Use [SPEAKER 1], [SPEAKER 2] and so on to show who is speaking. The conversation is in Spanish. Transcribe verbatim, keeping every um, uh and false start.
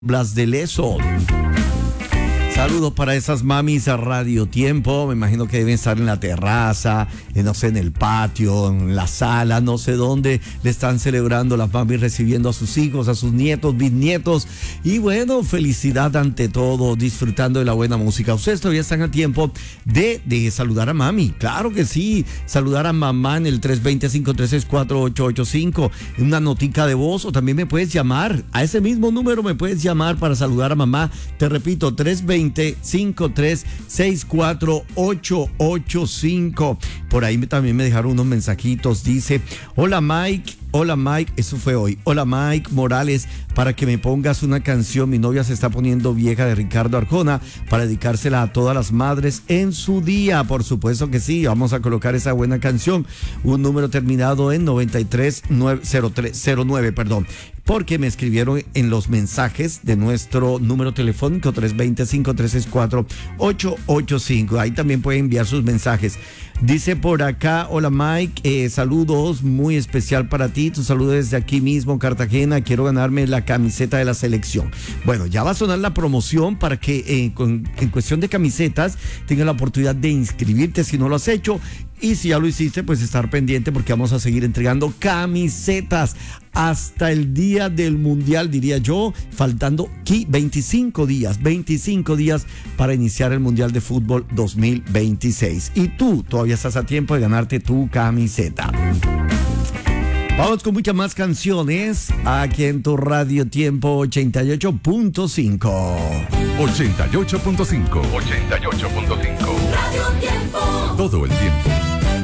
[SPEAKER 1] Blas de Leso. Saludos para esas mamis a Radio Tiempo. Me imagino que deben estar en la terraza, en, no sé, en el patio, en la sala, no sé dónde le están celebrando las mamis, recibiendo a sus hijos, a sus nietos, bisnietos. Y bueno, felicidad ante todo, disfrutando de la buena música. Ustedes todavía están a tiempo de, de saludar a mami. Claro que sí, saludar a mamá en el tres dos cero, cinco tres seis, cuatro ocho ocho cinco. En una notica de voz, o también me puedes llamar. A ese mismo número me puedes llamar para saludar a mamá. Te repito, tres dos cero, cinco tres seis, cuatro ocho ocho cinco. Por ahí también me dejaron unos mensajitos. Dice: hola Mike, hola Mike, eso fue hoy. Hola Mike Morales, para que me pongas una canción. Mi novia se está poniendo vieja, de Ricardo Arjona, para dedicársela a todas las madres en su día. Por supuesto que sí, vamos a colocar esa buena canción. Un número terminado en noventa y tres cero nueve, perdón. Porque me escribieron en los mensajes de nuestro número telefónico tres dos cero, cinco tres seis, cuatro ocho ocho cinco. Ahí también pueden enviar sus mensajes. Dice por acá: hola Mike, eh, saludos, muy especial para ti. Tu saludo desde aquí mismo, Cartagena. Quiero ganarme la camiseta de la selección. Bueno, ya va a sonar la promoción para que eh, con, en cuestión de camisetas tengas la oportunidad de inscribirte si no lo has hecho. Y si ya lo hiciste, pues estar pendiente, porque vamos a seguir entregando camisetas hasta el día del Mundial, diría yo, faltando aquí veinticinco días, veinticinco días para iniciar el Mundial de Fútbol dos mil veintiséis. Y tú todavía estás a tiempo de ganarte tu camiseta. Vamos con muchas más canciones aquí en tu Radio Tiempo ochenta y ocho punto cinco.
[SPEAKER 2] ochenta y ocho punto cinco.
[SPEAKER 3] ochenta y ocho punto cinco.
[SPEAKER 2] Radio Tiempo. Todo el tiempo.